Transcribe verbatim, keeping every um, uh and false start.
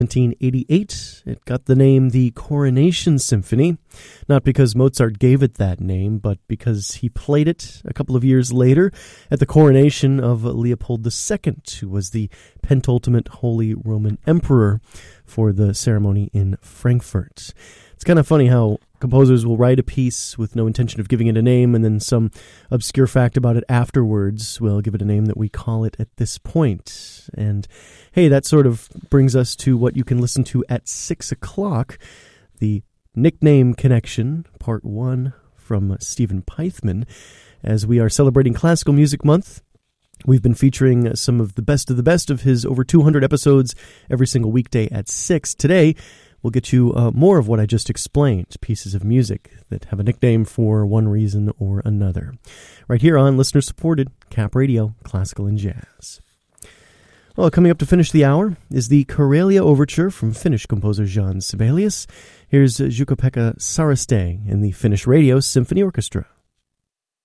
seventeen eighty-eight, it got the name the Coronation Symphony, not because Mozart gave it that name, but because he played it a couple of years later at the coronation of Leopold the Second, who was the penultimate Holy Roman Emperor, for the ceremony in Frankfurt. It's kind of funny how composers will write a piece with no intention of giving it a name, and then some obscure fact about it afterwards will give it a name that we call it at this point. And hey, that sort of brings us to what you can listen to at six o'clock, the Nickname Connection, Part one from Stephen Pythman. As we are celebrating Classical Music Month, we've been featuring some of the best of the best of his over two hundred episodes every single weekday at six. Today, we'll get you uh, more of what I just explained, pieces of music that have a nickname for one reason or another. Right here on listener-supported Cap Radio, Classical and Jazz. Well, coming up to finish the hour is the Karelia Overture from Finnish composer Jan Sibelius. Here's Jukka-Pekka Saraste in the Finnish Radio Symphony Orchestra.